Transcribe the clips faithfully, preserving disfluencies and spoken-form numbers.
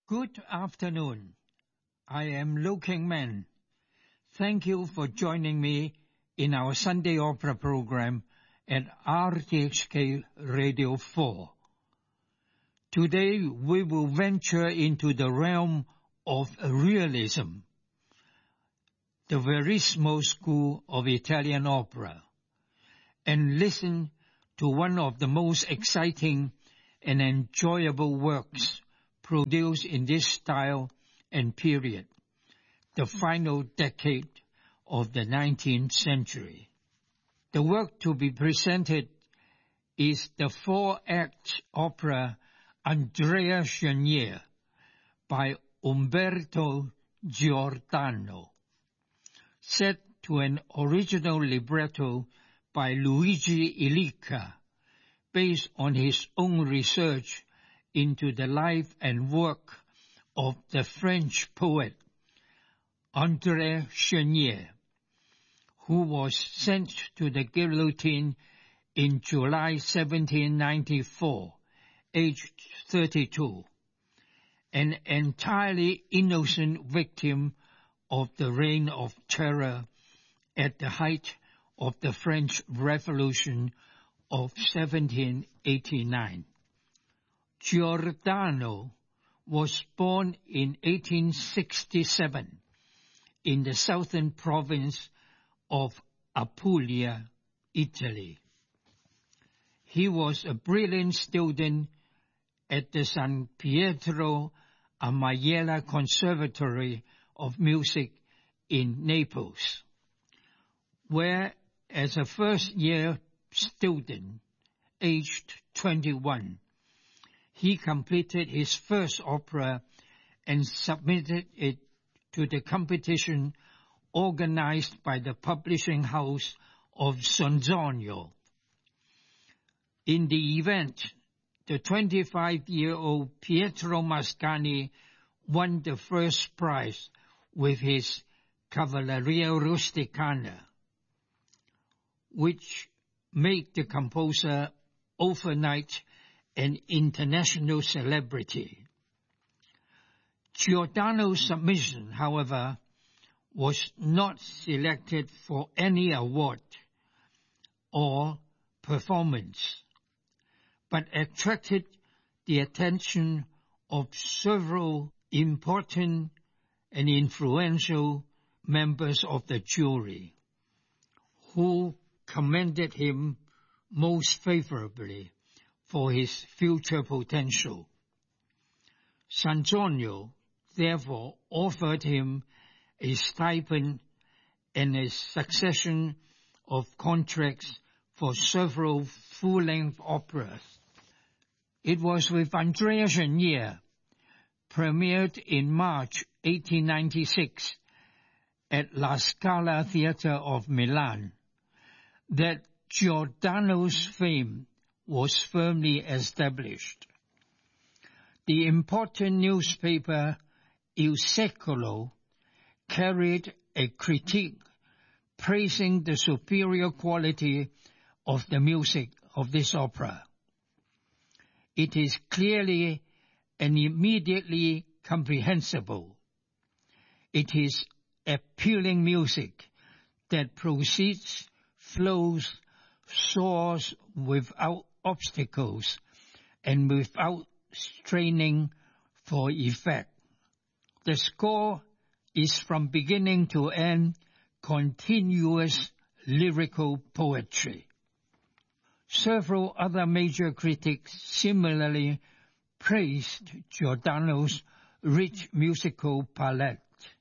Good afternoon. I am Liu King Man. Thank you for joining me in our Sunday Opera program at R T H K Radio four. Today we will venture into the realm of realism, the Verismo school of Italian opera, and listen to one of the most exciting and enjoyable works produced in this style and period, the final decade of the nineteenth century. The work to be presented is the four-act opera Andrea Chenier by Umberto Giordano, set to an original libretto by Luigi Illica, based on his own research into the life and work of the French poet André Chenier, who was sent to the guillotine in July seventeen ninety-four, aged thirty-two, an entirely innocent victim of the Reign of Terror at the height of the French Revolution of seventeen eighty-nine. Giordano was born in eighteen sixty-seven in the southern province of Apulia, Italy. He was a brilliant student at the San Pietro a Maiella Conservatory of Music in Naples, where as a first-year student, aged twenty-one, he completed his first opera and submitted it to the competition organized by the publishing house of Sonzogno. In the event, the twenty-five-year-old Pietro Mascagni won the first prize with his Cavalleria Rusticana, which made the composer overnight an international celebrity. Giordano's submission, however, was not selected for any award or performance, but attracted the attention of several important and influential members of the jury, who commended him most favorably for his future potential. Sonzogno therefore offered him a stipend and a succession of contracts for several full-length operas. It was with Andrea Chenier, premiered in March eighteen ninety-six at La Scala Theatre of Milan, that Giordano's fame was firmly established. The important newspaper Il Secolo carried a critique praising the superior quality of the music of this opera. It is clearly and immediately comprehensible. It is appealing music that proceeds, flows, soars without obstacles and without straining for effect. The score is from beginning to end continuous lyrical poetry. Several other major critics similarly praised Giordano's rich musical palette,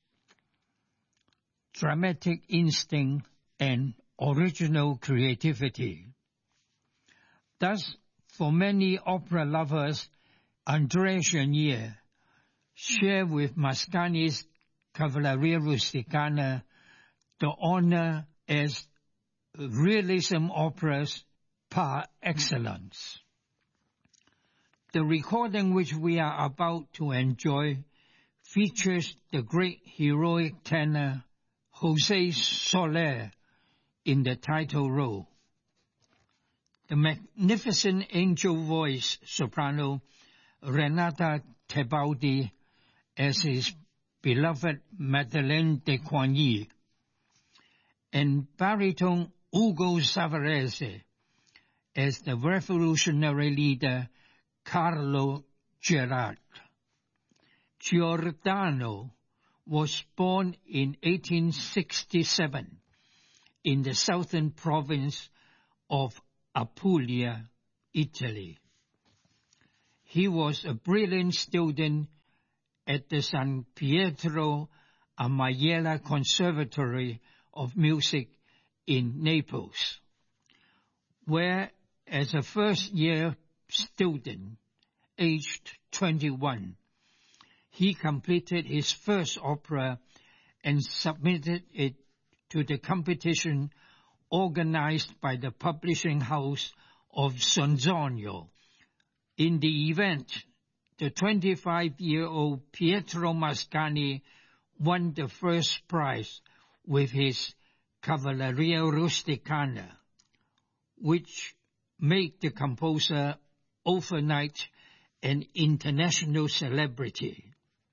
dramatic instinct, and original creativity. Thus, for many opera lovers, Andrea Chenier shared with Mascagni's Cavalleria Rusticana the honor as realism operas par excellence. The recording which we are about to enjoy features the great heroic tenor José Soler in the title role. The magnificent angel voice soprano Renata Tebaldi as his beloved Madeleine de Coigny, and baritone Ugo Savarese as the revolutionary leader Carlo Gerard. Giordano was born in eighteen sixty-seven in the southern province of Apulia, Italy. He was a brilliant student at the San Pietro a Maiella Conservatory of Music in Naples, where as a first-year student, aged twenty-one, he completed his first opera and submitted it to the competition organized by the publishing house of Sonzogno. In the event, the twenty-five-year-old Pietro Mascagni won the first prize with his Cavalleria Rusticana, which made the composer overnight an international celebrity.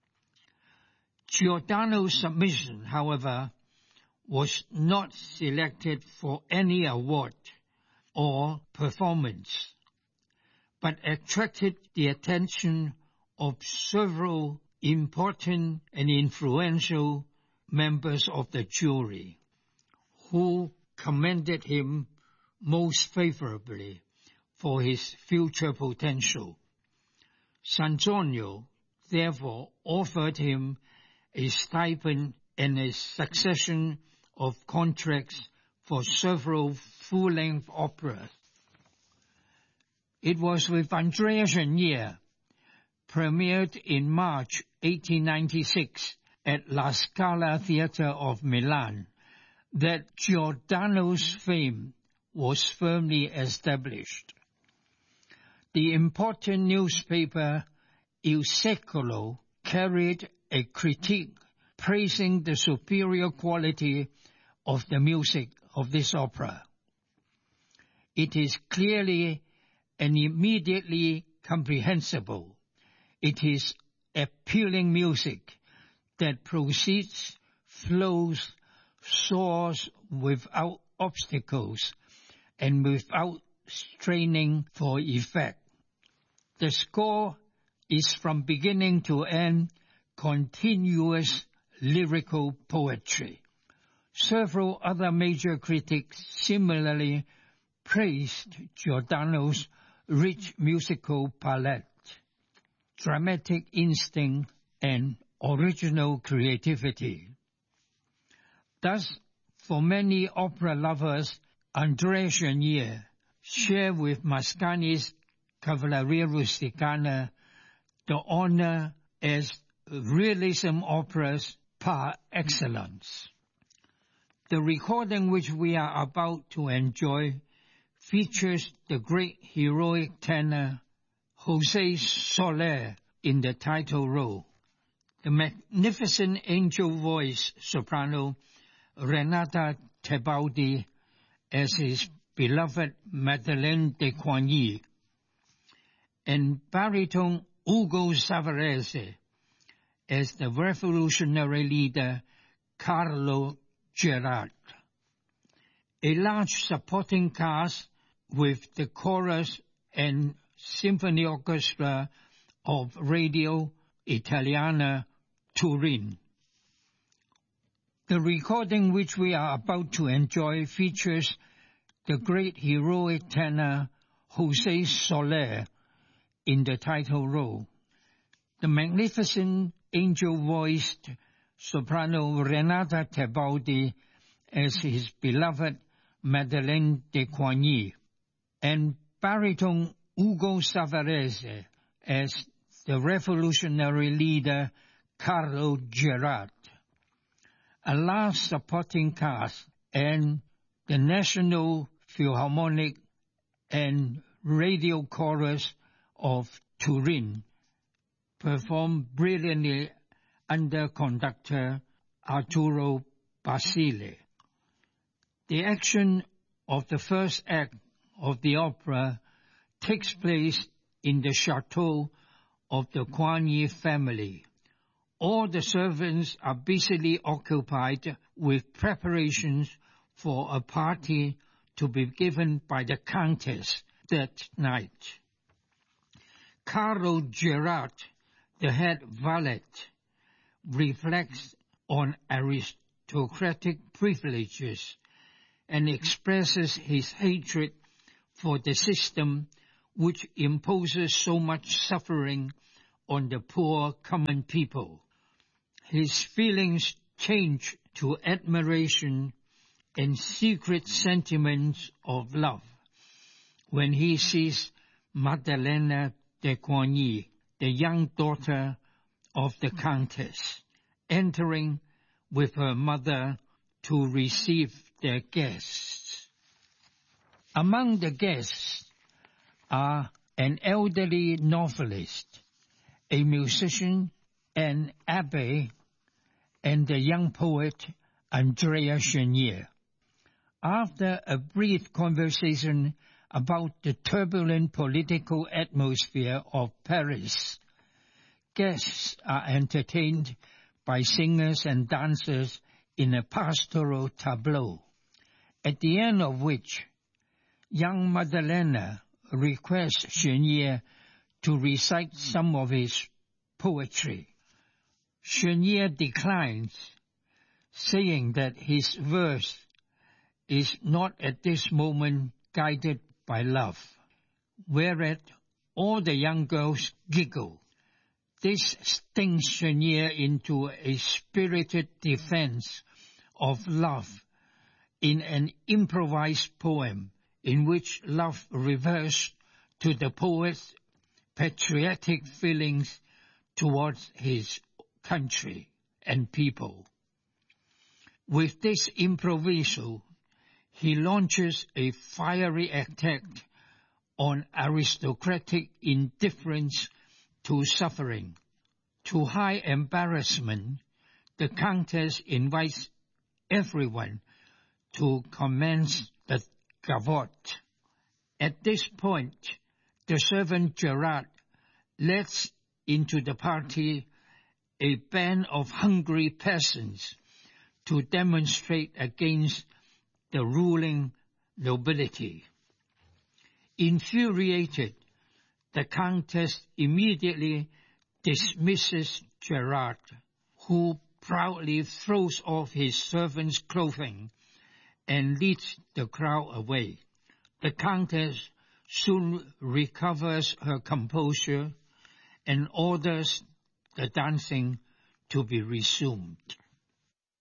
Giordano's submission, however, was not selected for any award or performance, but attracted the attention of several important and influential members of the jury, who commended him most favorably for his future potential. Sonzogno therefore offered him a stipend and a succession of contracts for several full-length operas. It was with Andrea Chenier, premiered in March eighteen ninety-six at La Scala Theatre of Milan, that Giordano's fame was firmly established. The important newspaper Il Secolo carried a critique praising the superior quality of the music of this opera. It is clearly and immediately comprehensible. It is appealing music that proceeds, flows, soars without obstacles and without straining for effect. The score is from beginning to end continuous lyrical poetry. Several other major critics similarly praised Giordano's rich musical palette, dramatic instinct, and original creativity. Thus, for many opera lovers, Andrea Chenier shared with Mascagni's Cavalleria Rusticana the honor as realism operas par excellence. The recording which we are about to enjoy features the great heroic tenor José Soler in the title role, the magnificent angel voice soprano Renata Tebaldi as his beloved Madeleine de Coigny, and baritone Ugo Savarese as the revolutionary leader Carlo Gerard. A large supporting cast with the chorus and symphony orchestra of Radio Italiana Turin. The recording which we are about to enjoy features the great heroic tenor José Soler in the title role, the magnificent angel-voiced soprano Renata Tebaldi as his beloved Madeleine de Coigny, and baritone Ugo Savarese as the revolutionary leader Carlo Gerard. A large supporting cast and the National Philharmonic and Radio Chorus of Turin performed brilliantly under conductor Arturo Basile. The action of the first act of the opera takes place in the chateau of the Coigny family, All the servants are busily occupied with preparations for a party to be given by the Countess that night. Carlo Gerard, the head valet, reflects on aristocratic privileges and expresses his hatred for the system which imposes so much suffering on the poor common people. His feelings change to admiration and secret sentiments of love when he sees Madalena de Coigny, the young daughter of the Countess, entering with her mother to receive their guests. Among the guests are an elderly novelist, a musician, an abbé, and the young poet Andrea Chenier. After a brief conversation about the turbulent political atmosphere of Paris, guests are entertained by singers and dancers in a pastoral tableau, at the end of which young Madalena requests Chenier to recite some of his poetry. Chenier declines, saying that his verse is not at this moment guided by love, whereat all the young girls giggle. This stings Chenier into a spirited defense of love in an improvised poem in which love reverts to the poet's patriotic feelings towards his country and people. With this improviso, he launches a fiery attack on aristocratic indifference to suffering. To high embarrassment, the Countess invites everyone to commence the gavotte. At this point, the servant Gerard lets into the party a band of hungry peasants to demonstrate against the ruling nobility. Infuriated, the Countess immediately dismisses Gerard, who proudly throws off his servant's clothing and leads the crowd away. The Countess soon recovers her composure and orders the dancing to be resumed.